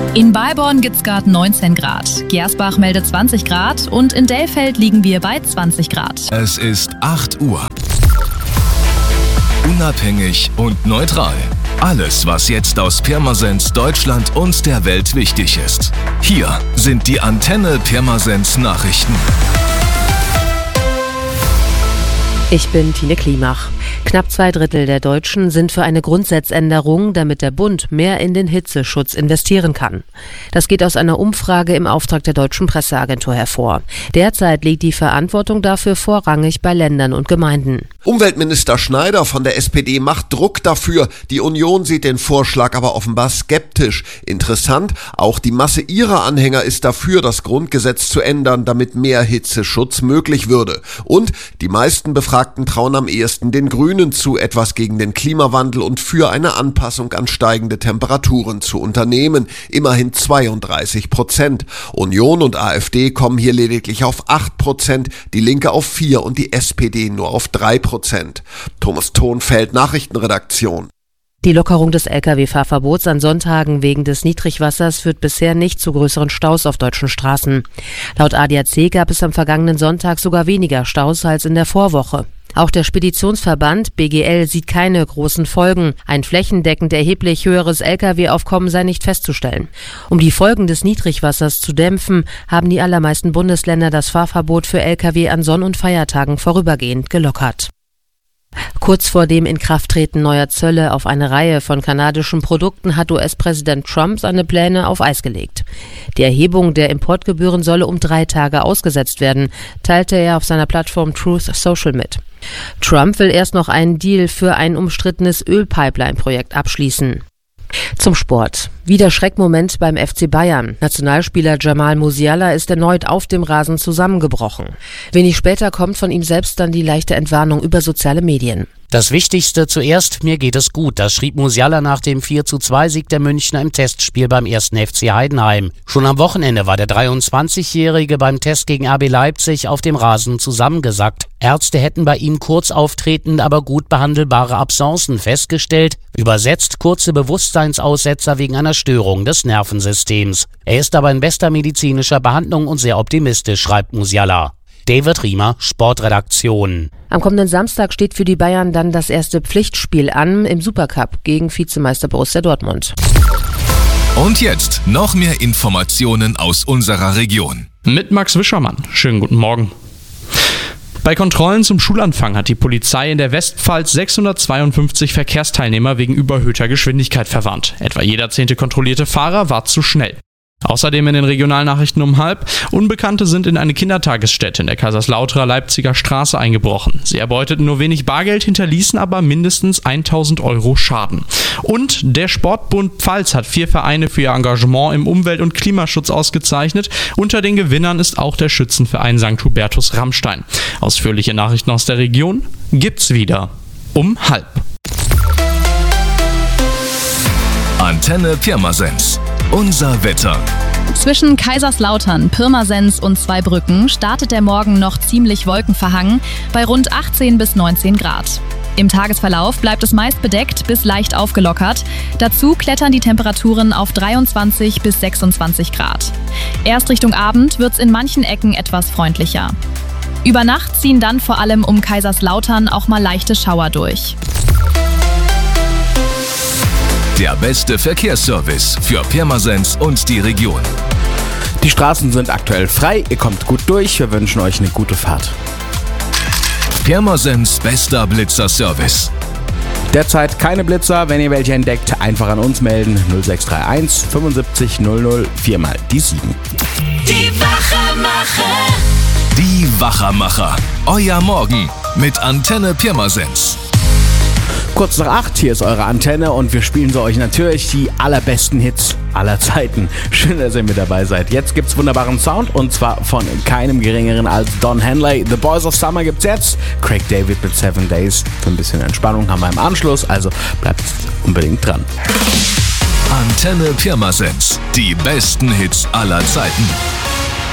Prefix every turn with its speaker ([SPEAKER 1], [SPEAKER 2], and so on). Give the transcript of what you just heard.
[SPEAKER 1] In Balborn gibt's gerade 19 Grad, Gersbach meldet 20 Grad und in Dellfeld liegen wir bei 20 Grad.
[SPEAKER 2] Es ist 8 Uhr. Unabhängig und neutral. Alles, was jetzt aus Pirmasens, Deutschland und der Welt wichtig ist. Hier sind die Antenne Pirmasens Nachrichten.
[SPEAKER 3] Ich bin Tine Klimach. Knapp 2/3 der Deutschen sind für eine Grundsatzänderung, damit der Bund mehr in den Hitzeschutz investieren kann. Das geht aus einer Umfrage im Auftrag der Deutschen Presseagentur hervor. Derzeit liegt die Verantwortung dafür vorrangig bei Ländern und Gemeinden.
[SPEAKER 4] Umweltminister Schneider von der SPD macht Druck dafür. Die Union sieht den Vorschlag aber offenbar skeptisch. Interessant, auch die Masse ihrer Anhänger ist dafür, das Grundgesetz zu ändern, damit mehr Hitzeschutz möglich würde. Und die meisten Befragten trauen am ehesten den Grünen zu, etwas gegen den Klimawandel und für eine Anpassung an steigende Temperaturen zu unternehmen. Immerhin 32%. Union und AfD kommen hier lediglich auf 8%, die Linke auf 4% und die SPD nur auf 3%. Thomas Thonfeld, Nachrichtenredaktion.
[SPEAKER 3] Die Lockerung des Lkw-Fahrverbots an Sonntagen wegen des Niedrigwassers führt bisher nicht zu größeren Staus auf deutschen Straßen. Laut ADAC gab es am vergangenen Sonntag sogar weniger Staus als in der Vorwoche. Auch der Speditionsverband BGL sieht keine großen Folgen. Ein flächendeckend erheblich höheres Lkw-Aufkommen sei nicht festzustellen. Um die Folgen des Niedrigwassers zu dämpfen, haben die allermeisten Bundesländer das Fahrverbot für Lkw an Sonn- und Feiertagen vorübergehend gelockert. Kurz vor dem Inkrafttreten neuer Zölle auf eine Reihe von kanadischen Produkten hat US-Präsident Trump seine Pläne auf Eis gelegt. Die Erhebung der Importgebühren solle um 3 Tage ausgesetzt werden, teilte er auf seiner Plattform Truth Social mit. Trump will erst noch einen Deal für ein umstrittenes Ölpipeline-Projekt abschließen. Zum Sport. Wieder Schreckmoment beim FC Bayern. Nationalspieler Jamal Musiala ist erneut auf dem Rasen zusammengebrochen. Wenig später kommt von ihm selbst dann die leichte Entwarnung über soziale Medien.
[SPEAKER 5] Das Wichtigste zuerst, mir geht es gut, das schrieb Musiala nach dem 4:2-Sieg der Münchner im Testspiel beim 1. FC Heidenheim. Schon am Wochenende war der 23-Jährige beim Test gegen RB Leipzig auf dem Rasen zusammengesackt. Ärzte hätten bei ihm kurz auftretende, aber gut behandelbare Absencen festgestellt, übersetzt kurze Bewusstseinsaussetzer wegen einer Störung des Nervensystems. Er ist aber in bester medizinischer Behandlung und sehr optimistisch, schreibt Musiala. David Riemer, Sportredaktion.
[SPEAKER 3] Am kommenden Samstag steht für die Bayern dann das erste Pflichtspiel an im Supercup gegen Vizemeister Borussia Dortmund.
[SPEAKER 2] Und jetzt noch mehr Informationen aus unserer Region.
[SPEAKER 6] Mit Max Wischermann. Schönen guten Morgen. Bei Kontrollen zum Schulanfang hat die Polizei in der Westpfalz 652 Verkehrsteilnehmer wegen überhöhter Geschwindigkeit verwarnt. Etwa jeder 10. kontrollierte Fahrer war zu schnell. Außerdem in den Regionalnachrichten um 12:30: Unbekannte sind in eine Kindertagesstätte in der Kaiserslauterer Leipziger Straße eingebrochen. Sie erbeuteten nur wenig Bargeld, hinterließen aber mindestens 1.000 Euro Schaden. Und der Sportbund Pfalz hat 4 Vereine für ihr Engagement im Umwelt- und Klimaschutz ausgezeichnet. Unter den Gewinnern ist auch der Schützenverein St. Hubertus Rammstein. Ausführliche Nachrichten aus der Region gibt's wieder um 12:30.
[SPEAKER 2] Antenne Pirmasens. Unser Wetter.
[SPEAKER 1] Zwischen Kaiserslautern, Pirmasens und Zweibrücken startet der Morgen noch ziemlich wolkenverhangen bei rund 18 bis 19 Grad. Im Tagesverlauf bleibt es meist bedeckt bis leicht aufgelockert. Dazu klettern die Temperaturen auf 23 bis 26 Grad. Erst Richtung Abend wird es in manchen Ecken etwas freundlicher. Über Nacht ziehen dann vor allem um Kaiserslautern auch mal leichte Schauer durch.
[SPEAKER 2] Der beste Verkehrsservice für Pirmasens und die Region.
[SPEAKER 7] Die Straßen sind aktuell frei, ihr kommt gut durch, wir wünschen euch eine gute Fahrt.
[SPEAKER 2] Pirmasens bester Blitzerservice.
[SPEAKER 7] Derzeit keine Blitzer, wenn ihr welche entdeckt, einfach an uns melden. 0631 75 00 4 die 7.
[SPEAKER 8] Die Wachermacher.
[SPEAKER 2] Die Wachermacher. Euer Morgen mit Antenne Pirmasens.
[SPEAKER 7] Kurz nach 8, hier ist eure Antenne und wir spielen für euch natürlich die allerbesten Hits aller Zeiten. Schön, dass ihr mit dabei seid. Jetzt gibt's wunderbaren Sound und zwar von keinem geringeren als Don Henley. The Boys of Summer gibt's jetzt. Craig David mit 7 Days. Für ein bisschen Entspannung haben wir im Anschluss, also bleibt unbedingt dran.
[SPEAKER 2] Antenne Pirmasens. Die besten Hits aller Zeiten.